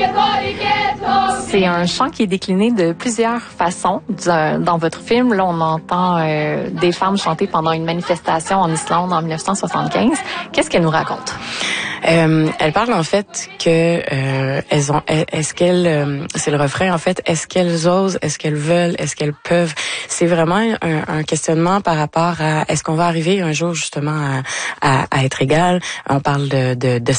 C'est un chant qui est décliné de plusieurs façons. Dans votre film, là, on entend des femmes chanter pendant une manifestation en Islande en 1975. Qu'est-ce qu'elle nous raconte? Elle parle en fait que c'est le refrain en fait, est-ce qu'elles osent, est-ce qu'elles veulent, est-ce qu'elles peuvent. C'est vraiment un questionnement par rapport à est-ce qu'on va arriver un jour justement à être égal. On parle de